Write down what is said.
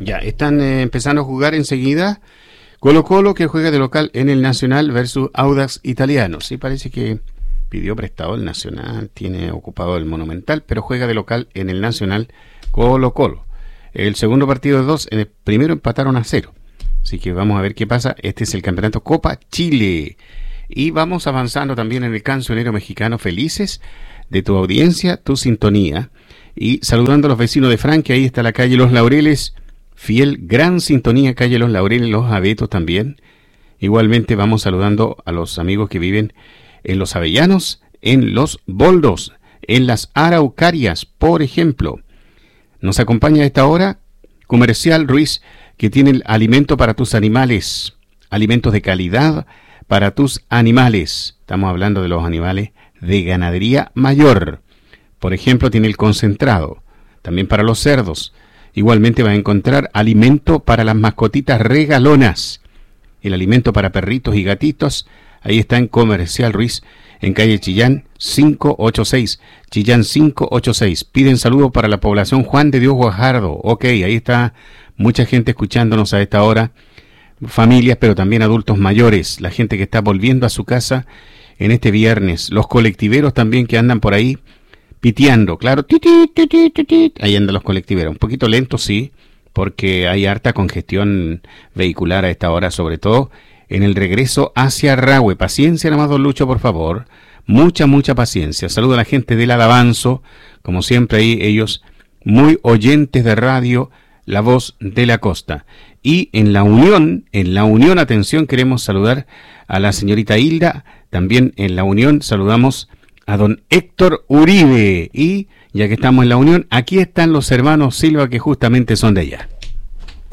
Ya, están empezando a jugar enseguida. Colo-Colo, que juega de local en el Nacional versus Audax Italiano. Sí, parece que pidió prestado el Nacional, tiene ocupado el Monumental, pero juega de local en el Nacional Colo-Colo. El segundo partido de 2, en el primero empataron a 0. Así que vamos a ver qué pasa. Este es el campeonato Copa Chile. Y vamos avanzando también en el cancionero mexicano. Felices de tu audiencia, tu sintonía. Y saludando a los vecinos de Franque, ahí está la calle Los Laureles. Fiel, gran sintonía, calle Los Laureles, Los Abetos también. Igualmente vamos saludando a los amigos que viven en Los Avellanos, en Los Boldos, en las Araucarias, por ejemplo. Nos acompaña a esta hora Comercial Ruiz, que tiene el alimento para tus animales, alimentos de calidad para tus animales. Estamos hablando de los animales de ganadería mayor. Por ejemplo, tiene el concentrado, también para los cerdos. Igualmente va a encontrar alimento para las mascotitas regalonas, el alimento para perritos y gatitos. Ahí está en Comercial Ruiz, en calle Chillán 586, Chillán 586. Piden saludos para la población Juan de Dios Guajardo. Ok, ahí está mucha gente escuchándonos a esta hora, familias, pero también adultos mayores, la gente que está volviendo a su casa en este viernes, los colectiveros también que andan por ahí piteando, claro, ahí andan los colectiveros, un poquito lentos, sí, porque hay harta congestión vehicular a esta hora, sobre todo en el regreso hacia Rahue. Paciencia nomás, don Lucho, por favor, mucha paciencia. Saludo a la gente del Adavanzo, como siempre ahí ellos muy oyentes de radio, La Voz de la Costa. Y en la Unión, atención, queremos saludar a la señorita Hilda, también en la Unión saludamos a don Héctor Uribe. Y ya que estamos en la Unión, aquí están los hermanos Silva, que justamente son de allá.